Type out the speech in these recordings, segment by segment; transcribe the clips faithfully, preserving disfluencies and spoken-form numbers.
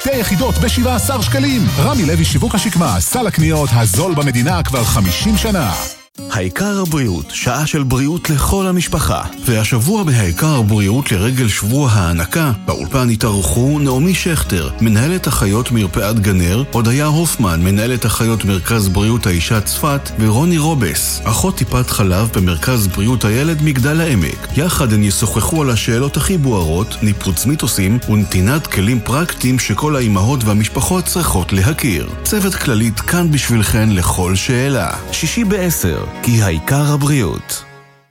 שתי יחידות ב-שבעה עשר שקלים. רמי לוי שיווק השקמה, סל הקניות הזול במדינה כבר חמישים שנה. העיקר הבריאות, שעה של בריאות לכל המשפחה. והשבוע בהעיקר הבריאות לרגל שבוע ההענקה, באולפן התארחו נעמי שכטר, מנהלת אחיות מרפאת גנר, הודיה הופמן, מנהלת אחיות מרכז בריאות האישה צפת, ורוני רובס, אחות טיפת חלב במרכז בריאות הילד מגדל העמק. יחד הן ישוחחו על השאלות הכי בוערות, ניפוץ מיתוסים ונתינת כלים פרקטיים שכל האימהות והמשפחות צריכות להכיר. צוות כללית כאן בשבילכן לכל שאלה. שישי בעשר, כי העיקר הבריאות.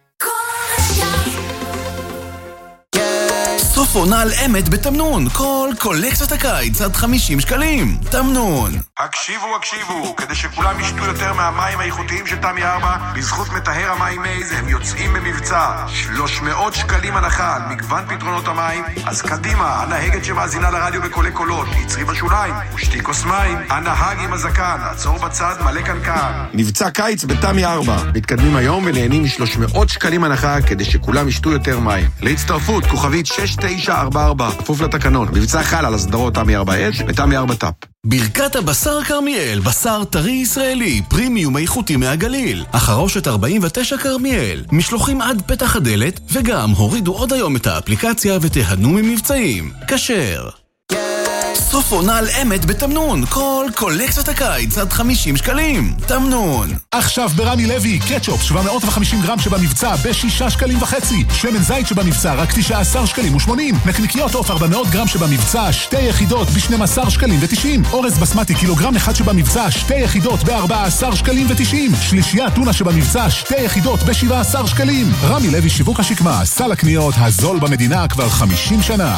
סוף עונה על אמת בתמנון, כל קולקציית הקיץ עד חמישים שקלים. תמנון. הקשיבו, הקשיבו, כדי שכולם ישתו יותר מהמים האיכותיים של תמי ארבע, בזכות מטהר המים מייז הם יוצאים במבצע. שלוש מאות שקלים הנחה על מגוון פתרונות המים. אז קדימה, הנהגת שמאזינה לרדיו בקולי קולות, יצרי בשוליים ושתי כוס מים. הנהג עם הזקן, עצור בצד, מלא קנקן. מבצע קיץ בתמי ארבע. מתקדמים היום ונהנים מ-שלוש מאות שקלים הנחה כדי שכולם ישתו יותר מים. להצטרפות, כוכבית שש תשע ארבע ארבע, כפוף לתקנון. מבצע חל על הסדרות תמי ארבע אש ותמי ארבע טאפ. ברכת הבשר כרמיאל, בשר טרי ישראלי, פרימיום איכותי מהגליל. החרושת ארבעים ותשע כרמיאל, משלוחים עד פתח הדלת, וגם הורידו עוד היום את האפליקציה ותיהנו ממבצעים. כשר. סוף עונה על אמת בתמנון, כל קולקציית הקיץ עד חמישים שקלים. תמנון. עכשיו ברמי לוי, קטשופ שבע מאות וחמישים גרם שבמבצע ב-שישה שקלים וחצי. שמן זית שבמבצע רק תשעה עשר שקלים ושמונים. נקניקיות עוף ארבע מאות גרם שבמבצע שתי יחידות ב-שנים עשר שקלים ותשעים. אורז בסמטי קילוגרם אחד שבמבצע שתי יחידות ב-ארבע עשרה שקלים ותשעים. שלישייה טונה שבמבצע שתי יחידות ב-שבעה עשר שקלים. רמי לוי שיווק השקמה, סל הקניות הזול במדינה כבר חמישים שנה.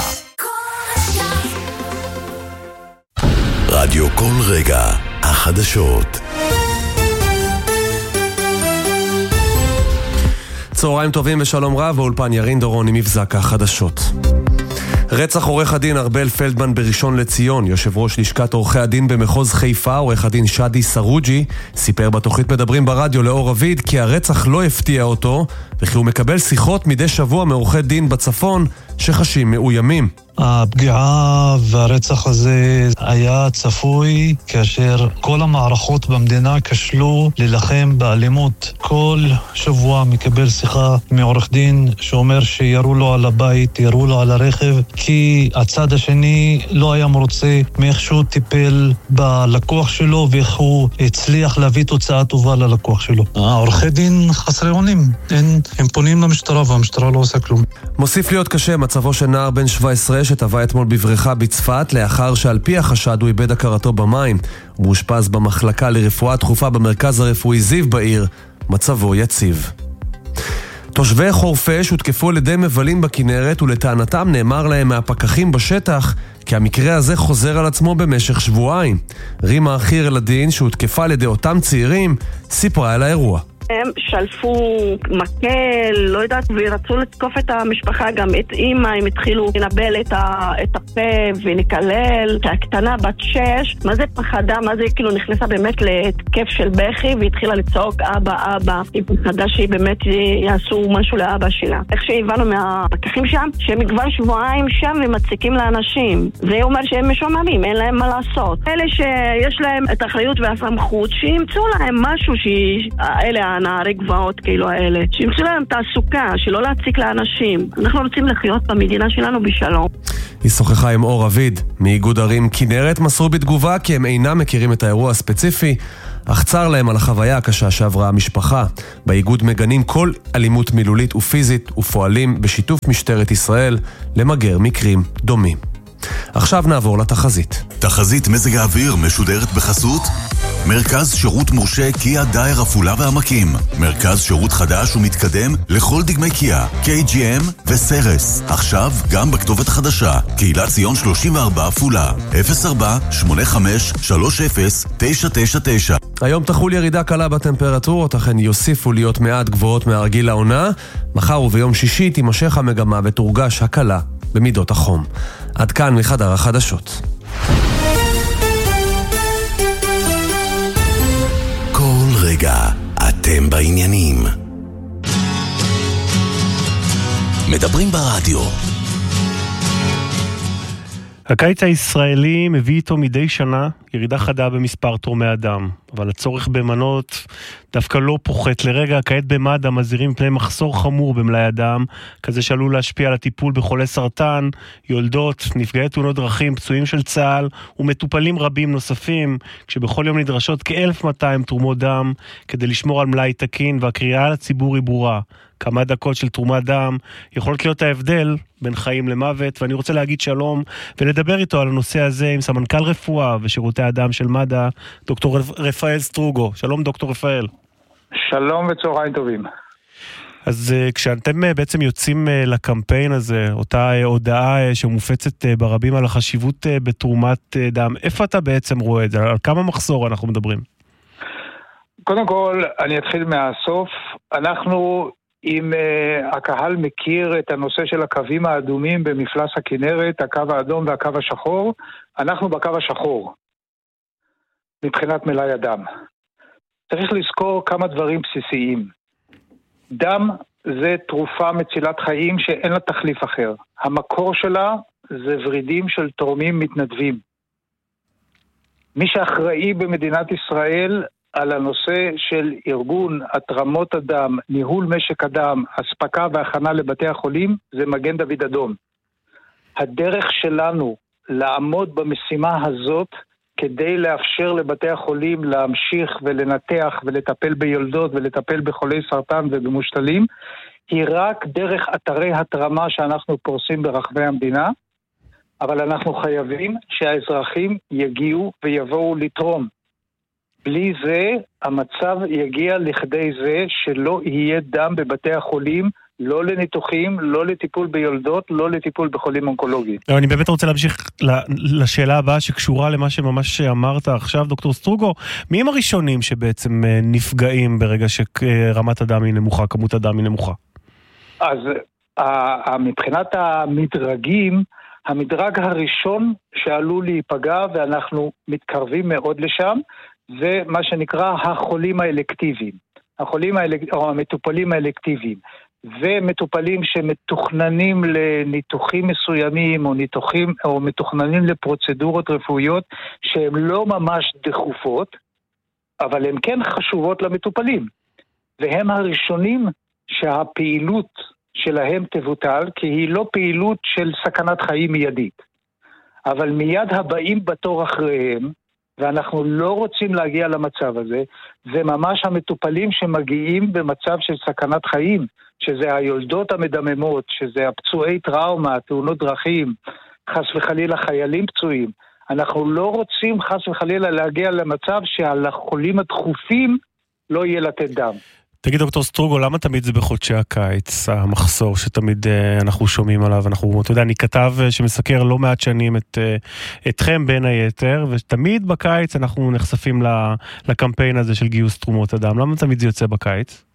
רדיו כל רגע, החדשות. צהריים טובים ושלום רב, ואולפן ירין דורון עם מבזק החדשות. רצח עורך הדין ארבל פלדמן בראשון לציון. יושב ראש לשכת עורכי הדין במחוז חיפה, עורך הדין שדי סרוג'י, סיפר בתוכנית מדברים ברדיו לאור אביד כי הרצח לא הפתיע אותו, וכי הוא מקבל שיחות מדי שבוע מעורכי דין בצפון שחשים מאוימים. הפגיעה והרצח הזה היה צפוי כאשר כל המערכות במדינה כשלו ללחם באלימות. כל שבוע מקבל שיחה מעורך דין שאומר שירו לו על הבית, ירו לו על הרכב, כי הצד השני לא היה מרוצה מאיך שהוא טיפל בלקוח שלו ואיך הוא הצליח להביא תוצאה טובה ללקוח שלו. העורכי דין חסרי אונים, הם, הם פונים למשטרה והמשטרה לא עושה כלום. מוסיף להיות קשה מצבו של נער בן שבע עשרה שטבע אתמול בבריכה בצפת לאחר שעל פי החשד הוא איבד הכרתו במים. הוא אושפז במחלקה לרפואה דחופה במרכז הרפואי זיו בעיר, מצבו יציב. תושבי חורפיש הותקפו על ידי מבלים בכנרת, ולטענתם נאמר להם מהפקחים בשטח כי המקרה הזה חוזר על עצמו במשך שבועיים. רימה אחיר אלדין שהותקפה על ידי אותם צעירים סיפרה על האירוע. הם שלפו מקל, לא יודעת, ורצו לתקוף את המשפחה, גם את אימא, הם התחילו לנבל את, ה, את הפה ונקלל. הקטנה בת שש, מה זה פחדה, מה זה כאילו נכנסה באמת להתקף של בכי, והתחילה לצעוק אבא, אבא. היא פחדה שהיא באמת יעשו משהו לאבא שלה. איך שהבנו מהפקחים שם, שהם כבר שבועיים שם ומציקים לאנשים. זה אומר שהם משוממים, אין להם מה לעשות. אלה שיש להם את האחריות והסמכות, שימצאו להם משהו שאלה הנערי גבעות כאילו האלה, שימצאו להם תעסוקה, שלא להציק לאנשים. אנחנו רוצים לחיות במדינה שלנו בשלום. היא שוחחה עם אור אביד מאיגוד ערים כנרת, מסרו בתגובה כי הם אינם מכירים את האירוע הספציפי, אך צר להם על החוויה הקשה שעברה המשפחה. באיגוד מגנים כל אלימות מילולית ופיזית ופועלים בשיתוף משטרת ישראל למגר מקרים דומים. עכשיו נעבור לתחזית. תחזית מזג האוויר משודרת בחסות מרכז שירות מורשה קיה דייר עפולה והעמקים. מרכז שירות חדש ומתקדם לכל דגמי קיה, קיי ג'י אם וסרס. עכשיו גם בכתובת חדשה, קהילת ציון שלושים וארבע עפולה, אפס ארבע שמונה חמש שלוש אפס תשע תשע תשע. היום תחול ירידה קלה בטמפרטורות, אכן יוסיפו להיות מעט גבוהות מהרגיל לעונה. מחר וביום שישי תימשך המגמה ותורגש הקלה במידות החום. עד כאן מחדר החדשות. כל רגע אתם בעניינים. מדברים ברדיו. הקיץ הישראלי מביא איתו מדי שנה ירידה חדה במספר תורמי אדם, אבל הצורך במנות דווקא לא פוחת לרגע. כעת במד"א מזהירים מפני מחסור חמור במלאי הדם, כזה שעלול להשפיע על הטיפול בחולי סרטן, יולדות, נפגעי תאונות דרכים, פצועים של צה"ל ומטופלים רבים נוספים, כשבכל יום נדרשות כ-אלף ומאתיים תרומות דם כדי לשמור על מלאי תקין, והקריאה לציבור היא ברורה. כמה דקות של תרומת דם יכולות להיות ההבדל בין חיים למוות, ואני רוצה להגיד שלום ולדבר איתו על הנושא הזה עם סמנכ"ל רפואה ושירותי הדם של מד"א, דוקטור רפאל סטרוגו. שלום דוקטור רפאל. שלום וצהריים טובים. אז כשאתם בעצם יוצאים לקמפיין הזה, אותה הודעה שמופצת ברבים על החשיבות בתרומת דם, איפה אתה בעצם רואה את זה? על כמה מחסור אנחנו מדברים? קודם כל, אני אתחיל מהסוף. אנחנו, אם uh, הקהל מכיר את הנושא של הקווים האדומים במפלס הכנרת, הקו האדום והקו השחור, אנחנו בקו השחור, מבחינת מלאי הדם. צריך לזכור כמה דברים בסיסיים. דם זה תרופה מצילת חיים שאין לה תחליף אחר. המקור שלה זה ורידים של תורמים מתנדבים. מי שאחראי במדינת ישראל על הנושא של ארגון התרמות הדם, ניהול משק הדם, הספקה והכנה לבתי החולים, זה מגן דוד אדום. הדרך שלנו לעמוד במשימה הזאת, כדי לאפשר לבתי החולים להמשיך ולנתח ולטפל ביולדות ולטפל בחולי סרטן ובמושתלים, היא רק דרך אתרי התרמה שאנחנו פורסים ברחבי המדינה, אבל אנחנו חייבים שהאזרחים יגיעו ויבואו לתרום. בלי זה המצב יגיע לכדי זה שלא יהיה דם בבתי החולים, לא לניתוחים, לא לטיפול ביולדות, לא לטיפול בחולים אונקולוגיים. אני באמת רוצה להמשיך לשאלה הבאה שקשורה למה שממש אמרת עכשיו, דוקטור סטרוגו. מי הם הראשונים שבעצם נפגעים ברגע שרמת הדם היא נמוכה, כמות הדם היא נמוכה? אז מבחינת המדרגים, המדרג הראשון שעלול להיפגע, ואנחנו מתקרבים מאוד לשם, זה מה שנקרא החולים האלקטיביים. החולים האלק... או המטופלים האלקטיביים. ומטופלים שמתוכננים לניתוחים מסוימים או ניתוחים או מתוכננים לפרוצדורות רפואיות שהן לא ממש דחופות, אבל הן כן חשובות למטופלים. והם הראשונים שהפעילות שלהם תבוטל, כי היא לא פעילות של סכנת חיים מיידית. אבל מיד הבאים בתור אחריהם, ואנחנו לא רוצים להגיע למצב הזה, זה ממש המטופלים שמגיעים במצב של סכנת חיים, שזה היולדות המדממות, שזה הפצועי טראומה, תאונות דרכים, חס וחלילה חיילים פצועים. אנחנו לא רוצים חס וחלילה להגיע למצב שעל החולים הדחופים לא יהיה לתת דם. תגיד דוקטור סטרוגו, למה תמיד זה בחודשי הקיץ, המחסור שתמיד uh, אנחנו שומעים עליו? אנחנו, אתה יודע, אני כתב uh, שמסקר לא מעט שנים את, uh, אתכם בין היתר, ותמיד בקיץ אנחנו נחשפים לקמפיין הזה של גיוס תרומות הדם. למה תמיד זה יוצא בקיץ?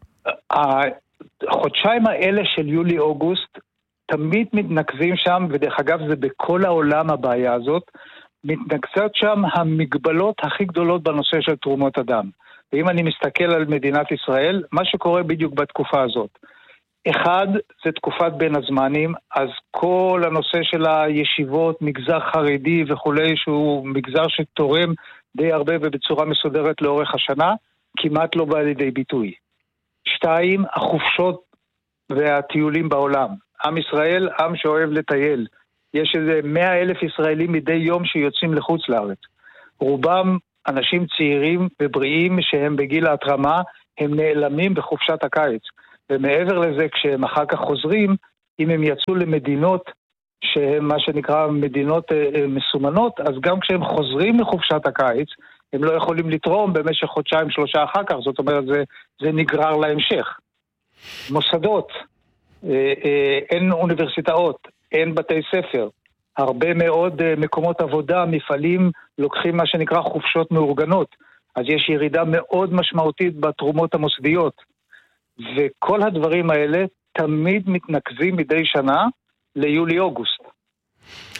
החודשיים האלה של יולי-אוגוסט תמיד מתנקזים שם, ודרך אגב זה בכל העולם הבעיה הזאת, מתנקזות שם המגבלות הכי גדולות בנושא של תרומות הדם. ואם אני מסתכל על מדינת ישראל, מה שקורה בדיוק בתקופה הזאת. אחד, זה תקופת בין הזמנים, אז כל הנושא של הישיבות, מגזר חרדי וכולי, שהוא מגזר שתורם די הרבה ובצורה מסודרת לאורך השנה, כמעט לא בא לידי ביטוי. שתיים, החופשות והטיולים בעולם. עם ישראל, עם שאוהב לטייל. יש איזה מאה אלף ישראלים מדי יום שיוצאים לחוץ לארץ. רובם אנשים צעירים ובריאים שהם בגיל ההתרמה, הם נעלמים בחופשת הקיץ. ומעבר לזה, כשהם אחר כך חוזרים, אם הם יצאו למדינות שהן מה שנקרא מדינות אה, מסומנות, אז גם כשהם חוזרים לחופשת הקיץ, הם לא יכולים לתרום במשך חודשיים שלושה אחר כך, זאת אומרת זה, זה נגרר להמשך. מוסדות, אה, אה, אין אוניברסיטאות, אין בתי ספר, הרבה מאוד uh, מקומות עבודה, מפעלים לוקחים מה שנקרא חופשות מאורגנות, אז יש ירידה מאוד משמעותית בתרומות המוסדיות, וכל הדברים האלה תמיד מתנקזים מדי שנה ליולי-אוגוסט.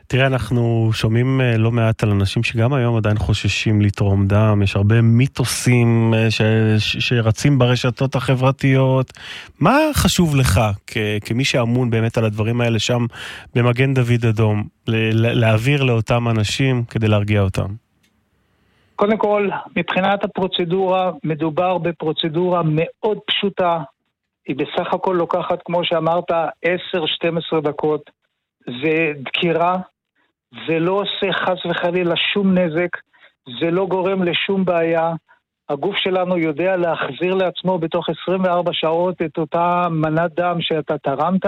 תראה, אנחנו שומעים לא מעט על אנשים שגם היום עדיין חוששים לתרום דם, יש הרבה מיתוסים ש... שרצים ברשתות החברתיות. מה חשוב לך, כ... כמי שאמון באמת על הדברים האלה שם במגן דוד אדום, ל... להעביר לאותם אנשים כדי להרגיע אותם? קודם כל, מבחינת הפרוצדורה, מדובר בפרוצדורה מאוד פשוטה, היא בסך הכל לוקחת, כמו שאמרת, עשר שתים עשרה דקות, זה דקירה, זה לא עושה חס וחלילה שום נזק, זה לא גורם לשום בעיה, הגוף שלנו יודע להחזיר לעצמו בתוך עשרים וארבע שעות את אותה מנת דם שאתה תרמת,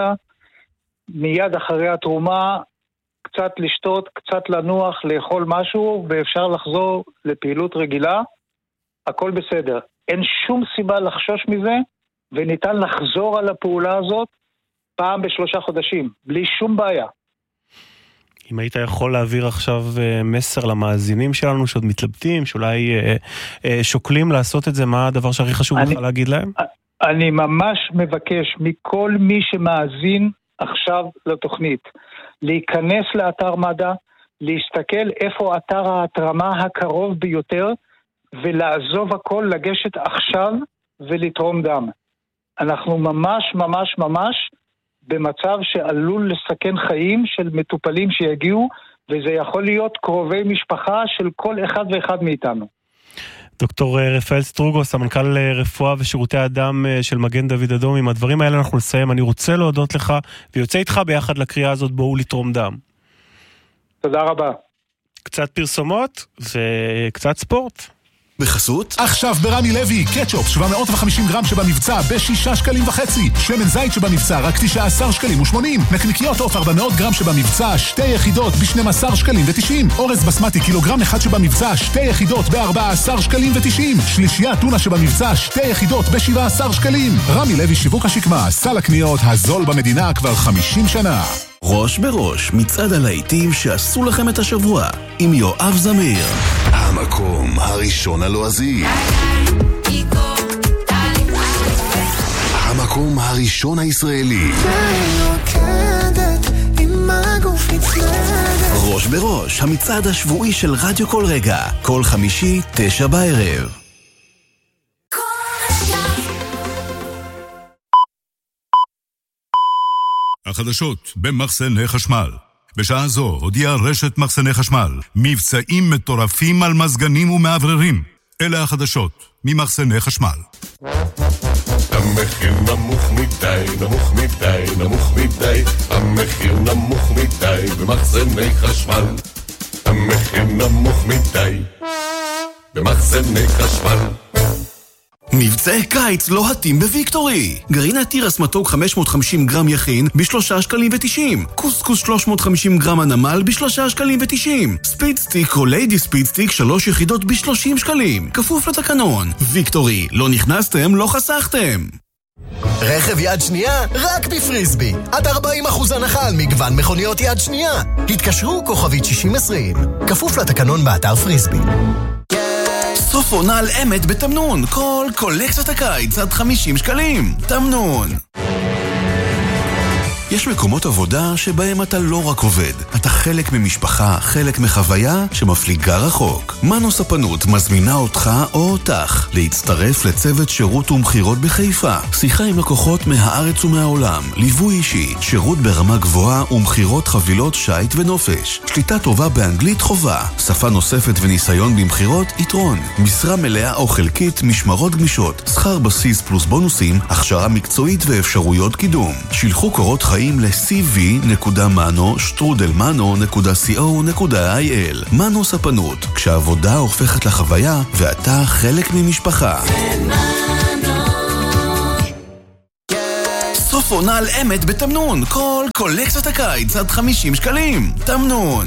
מיד אחרי התרומה, קצת לשתות, קצת לנוח, לאכול משהו, ואפשר לחזור לפעילות רגילה, הכל בסדר. אין שום סיבה לחשוש מזה, וניתן לחזור על הפעולה הזאת פעם בשלושה חודשים, בלי שום בעיה. אם היית יכול להעביר עכשיו מסר למאזינים שלנו שעוד מתלבטים, שאולי שוקלים לעשות את זה, מה הדבר שהכי חשוב לך להגיד להם? אני ממש מבקש מכל מי שמאזין עכשיו לתוכנית, להיכנס לאתר מד"א, להסתכל איפה אתר ההתרמה הקרוב ביותר, ולעזוב הכל, לגשת עכשיו ולתרום דם. אנחנו ממש ממש ממש במצב שעלול לסכן חיים של מטופלים שיגיעו, וזה יכול להיות קרובי משפחה של כל אחד ואחד מאיתנו. דוקטור רפאל סטרוגו, סמנכ"ל רפואה ושירותי הדם של מגן דוד אדום, עם הדברים האלה אנחנו נסיים. אני רוצה להודות לך, ויוצא איתך ביחד לקריאה הזאת, בואו לתרום דם. תודה רבה. קצת פרסומות וקצת ספורט. בחסות? עכשיו ברמי לוי, קטשופ שבע מאות וחמישים גרם שבמבצע בשישה שקלים וחצי. שמן זית שבמבצע רק תשע עשרה שקלים ושמונים. נקניקיות עוף ארבע מאות גרם שבמבצע שתי יחידות ב-שנים עשר שקלים ותשעים. אורז בסמטי קילוגרם אחד שבמבצע שתי יחידות ב-ארבע עשרה שקלים ותשעים. שלישייה טונה שבמבצע שתי יחידות ב-שבע עשרה שקלים. רמי לוי שיווק השקמה, סל הקניות הזול במדינה כבר חמישים שנה. ראש בראש, מצעד הלהיטים שעשו לכם את השבוע, עם יואב זמיר. המקום הראשון הלועזי. המקום הראשון הישראלי. ראש בראש, המצעד השבועי של רדיו כל רגע, כל חמישי, תשע בערב. החדשות במחסני חשמל. בשעה זו הודיעה רשת מחסני חשמל מבצעים מטורפים על מזגנים ומעבררים. אלה החדשות ממחסני חשמל. המחיר נמוך מדי, נמוך מדי, נמוך מדי. המחיר נמוך מדי במחסני חשמל. המחיר נמוך מדי במחסני חשמל. מבצעי קיץ לוהטים בוויקטורי. גרעיני תירס מתוק חמש מאות וחמישים גרם יכין בשלושה שקלים ותשעים. קוסקוס שלוש מאות וחמישים גרם הנמל בשלושה שקלים ותשעים. ספיד סטיק או ליידי ספיד סטיק שלוש יחידות בשלושים שקלים. כפוף לתקנון. ויקטורי, לא נכנסתם, לא חסכתם. רכב יד שנייה רק בפריסבי. עד ארבעים אחוז הנחה על מגוון מכוניות יד שנייה. התקשרו כוכבית שישים עשרים. כפוף לתקנון באתר פריסבי. סוף עונה על אמת בתמנון. כל קולקציית הקיץ עד חמישים שקלים. תמנון. יש מקומות עבודה שבהם אתה לא רק עובד, אתה חלק ממשפחה, חלק מחוויה שמפליגה רחוק. מנו ספנות מזמינה אותך או אותך להצטרף לצוות שירות ומחירות בחיפה. שיחה עם לקוחות מהארץ ומהעולם, ליווי אישי, שירות ברמה גבוהה ומחירות חבילות שייט ונופש. שליטה טובה באנגלית חובה, שפה נוספת וניסיון במחירות יתרון. משרה מלאה או חלקית, משמרות גמישות, שכר בסיס פלוס בונוסים, הכשרה מקצועית ואפשרויות קידום. שילחו קורות חיים ל-סי וי נקודה מנו שטרודל מנו נקודה סי או נקודה איי אל. מנו ספנות, כשעבודה הופכת לחוויה ואתה חלק ממשפחה. סוף עונה על אמת בתמנון. כל קולקציית הקיץ עד חמישים שקלים. תמנון.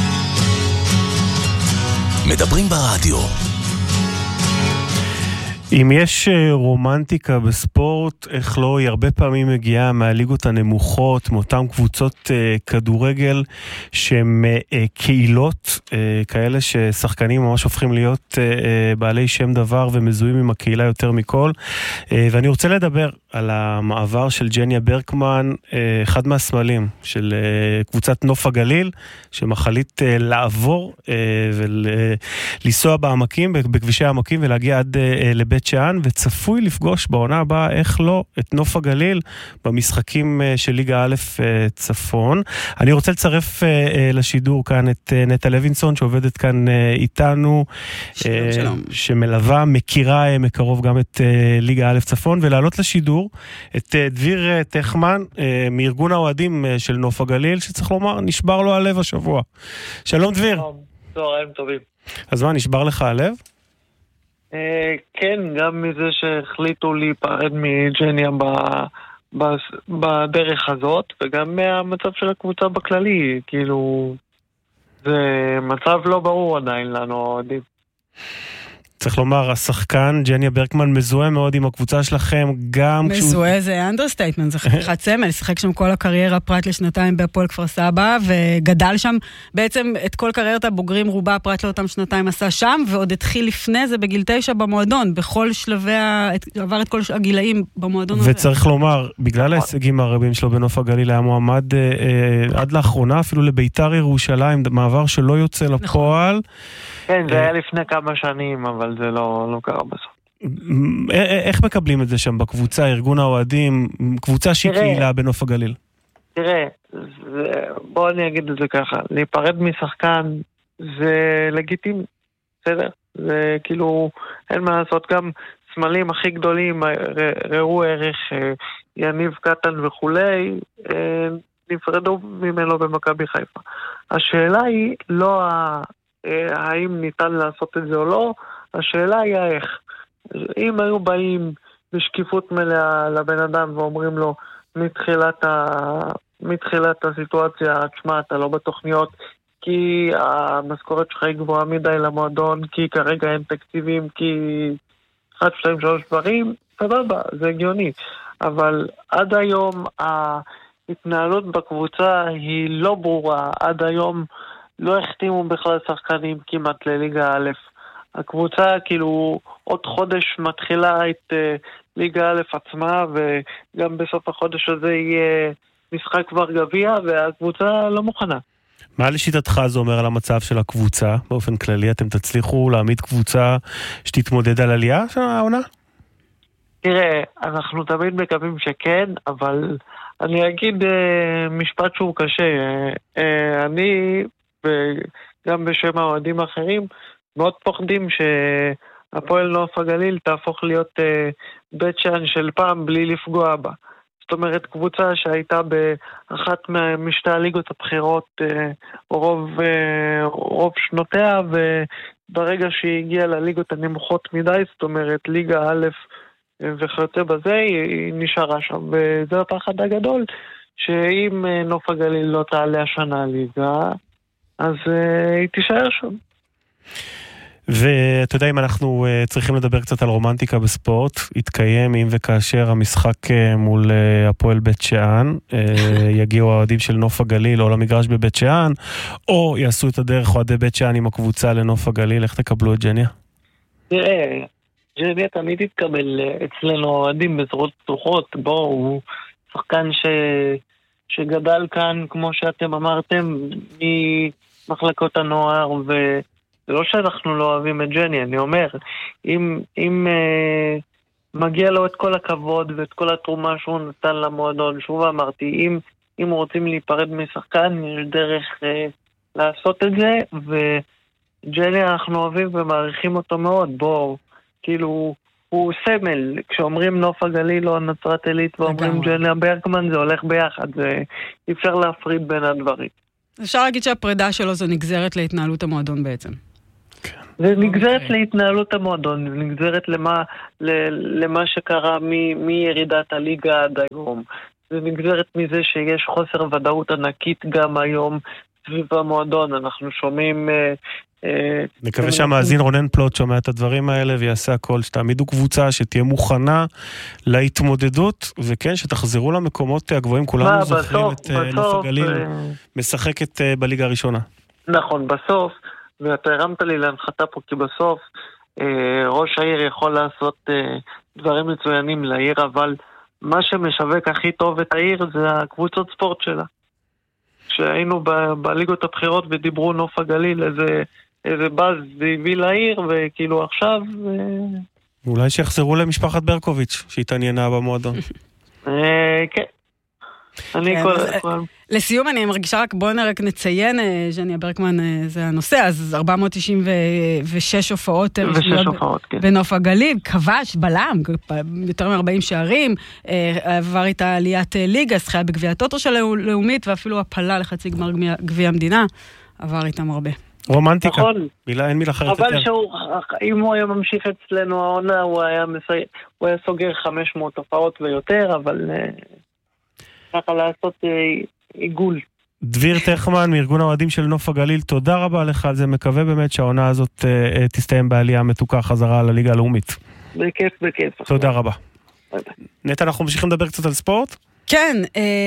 מדברים ברדיו. אם יש רומנטיקה בספורט, איך לא, היא הרבה פעמים מגיעה מהליגות הנמוכות, מאותן קבוצות כדורגל שהן קהילות, כאלה ששחקנים ממש הופכים להיות בעלי שם דבר ומזוהים עם הקהילה יותר מכל. ואני רוצה לדבר על המעבר של ג'ניה ברקמן, אחד מהסמלים של קבוצת נוף הגליל, שמחליט לעבור ולנסוע בעמקים, בכבישי העמקים, ולהגיע עד לבית שאן, וצפוי לפגוש בעונה הבאה, איך לא, את נוף הגליל במשחקים של ליגה א' צפון. אני רוצה לצרף לשידור כאן את נטע לוינסון, שעובדת כאן איתנו, שלום, שלום. שמלווה, מכירה מקרוב גם את ליגה א' צפון, ולעלות לשידור את דביר תחמן, מארגון האוהדים של נוף הגליל, שצריך לומר, נשבר לו הלב השבוע. שלום דביר. צהריים טובים. אז מה, נשבר לך הלב? כן, גם מזה שהחליטו להיפרד מג'ניה בדרך הזאת, וגם מהמצב של הקבוצה בכללי, כאילו, זה מצב לא ברור עדיין לנו האוהדים. צריך לומר, השחקן ג'ניה ברקמן מזוהה מאוד עם הקבוצה שלכם, גם מזוהה זה אנדרסטייטמנט, זה חתיכת סמל, שיחק שם כל הקריירה פרט לשנתיים בהפועל כפר סבא, וגדל שם, בעצם את כל קריירת הבוגרים רובה פרט לאותם שנתיים עשה שם, ועוד התחיל לפני זה בגיל תשע במועדון, בכל שלבי, עבר את כל הגילאים במועדון. וצריך לומר, בגלל ההישגים הרבים שלו בנוף הגליל, היה מועמד עד לאחרונה, אפילו לביתר ירושלים, מעבר שלא יוצא לפועל. כן, זה היה לפני כמה שנים, אבל זה לא, לא קרה בסוף. איך מקבלים את זה שם בקבוצה, ארגון האוהדים, קבוצה שהיא קהילה בנוף הגליל? תראה, זה, בוא אני אגיד את זה ככה, להיפרד משחקן זה לגיטימי, בסדר? זה כאילו, אין מה לעשות, גם סמלים הכי גדולים, ראו ערך יניב קטן וכולי, נפרדו ממנו במכבי חיפה. השאלה היא לא ה... האם ניתן לעשות את זה או לא, השאלה היא איך. אם היו באים בשקיפות מלאה לבן אדם ואומרים לו מתחילת, ה... מתחילת הסיטואציה, תשמע, אתה לא בתוכניות, כי המשכורת שלך היא גבוהה מדי למועדון, כי כרגע אין תקציבים, כי אחד, שתיים, שלוש דברים, סבבה, זה הגיוני. אבל עד היום ההתנהלות בקבוצה היא לא ברורה, עד היום לא החתימו בכלל שחקנים כמעט לליגה א'. הקבוצה כאילו עוד חודש מתחילה את uh, ליגה א' עצמה, וגם בסוף החודש הזה יהיה משחק כבר גביע, והקבוצה לא מוכנה. מה לשיטתך זה אומר על המצב של הקבוצה? באופן כללי אתם תצליחו להעמיד קבוצה שתתמודד על עלייה של העונה? תראה, אנחנו תמיד מקווים שכן, אבל אני אגיד uh, משפט שהוא קשה. Uh, uh, אני... וגם בשם האוהדים האחרים, מאוד פוחדים שהפועל נוף הגליל תהפוך להיות אה, בית שאן של פעם בלי לפגוע בה. זאת אומרת, קבוצה שהייתה באחת משתי הליגות הבחירות אה, רוב, אה, רוב שנותיה, וברגע שהיא הגיעה לליגות הנמוכות מדי, זאת אומרת, ליגה א' וכיוצא בזה, היא נשארה שם. וזה הפחד הגדול, שאם אה, נוף הגליל לא תעלה השנה ליגה, אז uh, היא תישאר שם. ואתה יודע, אם אנחנו uh, צריכים לדבר קצת על רומנטיקה בספורט, יתקיים אם וכאשר המשחק uh, מול uh, הפועל בית שאן, uh, יגיעו האוהדים של נוף הגליל או למגרש בבית שאן, או יעשו את הדרך אוהדי בית שאן עם הקבוצה לנוף הגליל, איך תקבלו את ג'ניה? תראה, ג'ניה תמיד יתקבל אצלנו אוהדים בזרועות פתוחות, בו הוא שחקן ש... שגדל כאן, כמו שאתם אמרתם, ממחלקות הנוער, ולא שאנחנו לא אוהבים את ג'ני, אני אומר, אם, אם אה, מגיע לו את כל הכבוד ואת כל התרומה שהוא נתן למועדון, שוב אמרתי, אם, אם רוצים להיפרד משחקן, יש דרך אה, לעשות את זה, וג'ני אנחנו אוהבים ומעריכים אותו מאוד, בואו, כאילו... הוא סמל, כשאומרים נוף הגליל או נצרת עילית ואומרים ג'ניה ברקמן, זה הולך ביחד, זה אי אפשר להפריד בין הדברים. אפשר להגיד שהפרידה שלו זה נגזרת להתנהלות המועדון בעצם. זה נגזרת okay. להתנהלות המועדון, זה נגזרת למה, למה שקרה מ, מירידת הליגה עד היום. זה נגזרת מזה שיש חוסר ודאות ענקית גם היום, סביב המועדון, אנחנו שומעים... נקווה שהמאזין רונן פלוט שומע את הדברים האלה ויעשה הכל, שתעמידו קבוצה שתהיה מוכנה להתמודדות, וכן, שתחזרו למקומות הגבוהים, כולנו זוכרים את נוף הגליל משחקת בליגה הראשונה. נכון, בסוף, ואתה הרמת לי להנחתה פה, כי בסוף ראש העיר יכול לעשות דברים מצוינים לעיר, אבל מה שמשווק הכי טוב את העיר זה הקבוצות ספורט שלה. כשהיינו בליגות הבחירות ודיברו נוף הגליל, איזה, איזה באז זה הביא לעיר, וכאילו עכשיו... אולי שיחזרו למשפחת ברקוביץ', שהתעניינה במועדון. כן. אני כל... לסיום אני מרגישה רק, בואו רק נציין, ז'ניה ברקמן זה הנושא, אז ארבע מאות תשעים ושש הופעות בנוף הגליל, כבש, בלם, יותר מ-ארבעים שערים, עבר איתה עליית ליגה, שחייה בגביע הטוטו של לאומית, ואפילו הפלה לחצי גמר גביע המדינה, עבר איתם הרבה. רומנטיקה, מילה, אין מילה אחרת. אבל אם הוא היה ממשיך אצלנו העונה, הוא היה סוגר חמש מאות הופעות ויותר, אבל... ככה לעשות עיגול. דביר תחמן מארגון האוהדים של נוף הגליל, תודה רבה לך על זה, מקווה באמת שהעונה הזאת תסתיים בעלייה מתוקה חזרה לליגה הלאומית. בכיף, בכיף. תודה רבה. נטע, אנחנו ממשיכים לדבר קצת על ספורט? כן,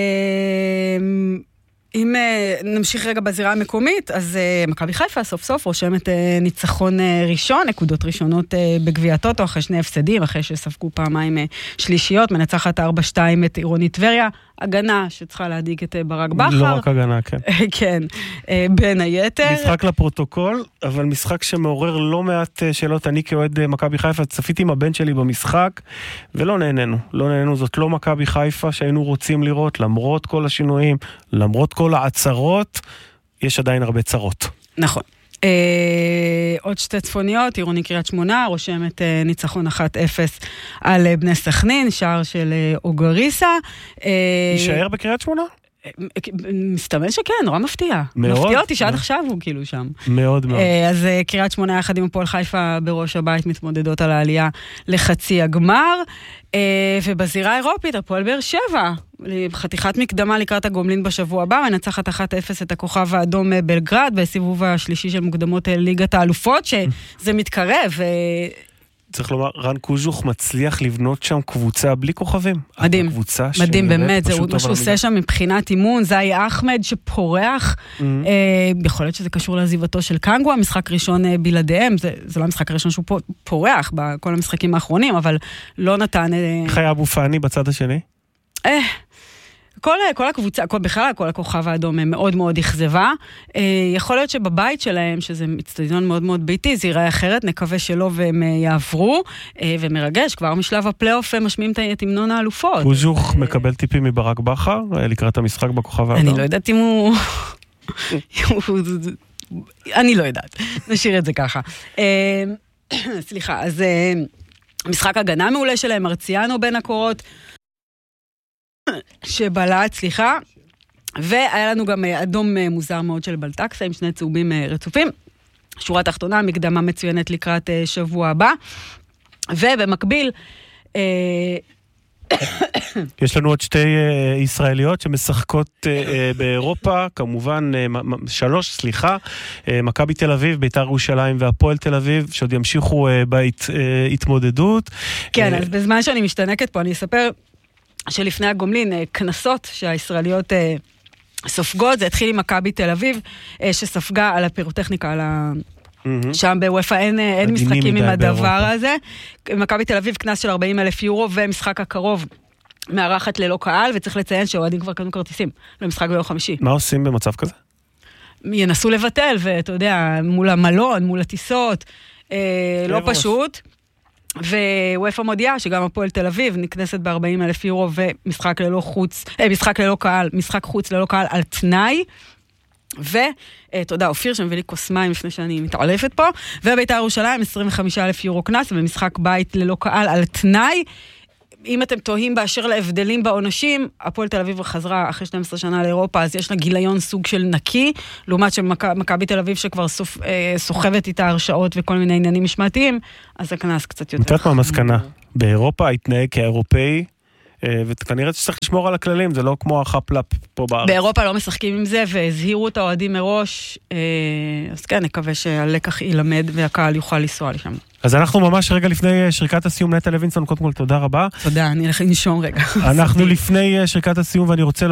אם נמשיך רגע בזירה המקומית, אז מכבי חיפה סוף סוף רושמת ניצחון ראשון, נקודות ראשונות בגביע הטוטו, אחרי שני הפסדים, אחרי שספגו פעמיים שלישיות, מנצחת ארבע שתיים את עירונית טבריה, הגנה שצריכה להדיג את ברק בכר. לא רק הגנה, כן. כן, בין היתר. משחק לפרוטוקול, אבל משחק שמעורר לא מעט שאלות. אני כאוהד מכבי חיפה, צפיתי עם הבן שלי במשחק, ולא נהנינו. לא נהנינו, זאת לא מכבי חיפה שהיינו רוצים לראות, למרות כל השינויים, למרות כל העצרות, יש עדיין הרבה צרות. נכון. אה, עוד שתי צפוניות, עירוני קריית שמונה, רושמת אה, ניצחון אחת אפס על אה, בני סכנין, שער של אה, אוגריסה. אה, יישאר בקריית שמונה? אה, מסתמן שכן, נורא מפתיע. מאוד. מפתיע אותי שעד עכשיו הוא כאילו שם. מאוד מאוד. אה, אז אה, קריית שמונה יחד עם הפועל חיפה בראש הבית מתמודדות על העלייה לחצי הגמר. אה, ובזירה האירופית, הפועל באר שבע, חתיכת מקדמה לקראת הגומלין בשבוע הבא, מנצחת אחת אפס את הכוכב האדום בלגרד, בסיבוב השלישי של מוקדמות ליגת האלופות, שזה מתקרב. צריך לומר, רן קוז'וך מצליח לבנות שם קבוצה בלי כוכבים. מדהים, מדהים באמת, זה מה שהוא עושה שם מבחינת אימון, זאי אחמד שפורח, יכול להיות שזה קשור לעזיבתו של קנגו, המשחק ראשון בלעדיהם, זה לא המשחק הראשון שהוא פורח בכל המשחקים האחרונים, אבל לא נתן... חיה אבו פאני בצד השני? אה... כל, כל הקבוצה, כל, בכלל כל הכוכב האדום מאוד מאוד אכזבה. אה, יכול להיות שבבית שלהם, שזה אצטדיון מאוד מאוד ביתי, זה ייראה אחרת, נקווה שלא והם יעברו, אה, ומרגש, כבר משלב הפלייאוף הם משמיעים את המנון האלופות. קוז'וך אה... מקבל טיפים מברק בכר, לקראת המשחק בכוכב האדום? אני לא יודעת אם הוא... אני לא יודעת, נשאיר את זה ככה. אה, סליחה, אז אה, משחק הגנה מעולה שלהם, מרציאנו בין הקורות, שבלעת, סליחה, והיה לנו גם אדום מוזר מאוד של בלטקסה, עם שני צהובים רצופים. שורה תחתונה, מקדמה מצוינת לקראת שבוע הבא. ובמקביל... יש לנו עוד שתי ישראליות שמשחקות באירופה, כמובן שלוש, סליחה, מכבי תל אביב, בית"ר ירושלים והפועל תל אביב, שעוד ימשיכו בהתמודדות. כן, אז בזמן שאני משתנקת פה, אני אספר... שלפני הגומלין, כנסות שהישראליות אה, סופגות, זה התחיל עם מכבי תל אביב, אה, שספגה על הפירוטכניקה, על ה... mm-hmm. שם בוופא אין, אין משחקים עם הדבר באירופה. הזה. מכבי תל אביב כנס של ארבעים אלף יורו, ומשחק הקרוב מארחת ללא קהל, וצריך לציין שהאוהדים כבר קנו כרטיסים למשחק ביום חמישי. מה עושים במצב כזה? ינסו לבטל, ואתה יודע, מול המלון, מול הטיסות, אה, לא פשוט. ווופא מודיעה שגם הפועל תל אביב נכנסת ב-ארבעים אלף יורו ומשחק ללא חוץ, אה, משחק ללא קהל, משחק חוץ ללא קהל על תנאי. ותודה, אופיר שמביא לי כוס מים לפני שאני מתעלפת פה. ובית"ר ירושלים עשרים וחמישה אלף יורו קנס במשחק בית ללא קהל על תנאי. אם אתם תוהים באשר להבדלים בעונשים, הפועל תל אביב חזרה אחרי שתים עשרה שנה לאירופה, אז יש לה גיליון סוג של נקי, לעומת שמכבי תל אביב שכבר סוף, אה, סוחבת איתה הרשאות וכל מיני עניינים משמעתיים, אז הכנס קצת יותר. נתת מה מסקנה, באירופה התנהג כאירופאי, וכנראה שצריך לשמור על הכללים, זה לא כמו החפלאפ פה בארץ. באירופה לא משחקים עם זה, והזהירו את האוהדים מראש, אז כן, נקווה שהלקח ילמד והקהל יוכל לנסוע לשם. אז אנחנו ממש רגע לפני שריקת הסיום, נטע לוינסון, קודם כל תודה רבה. תודה, אני אלך לנשום רגע. אנחנו לפני שריקת הסיום, ואני רוצה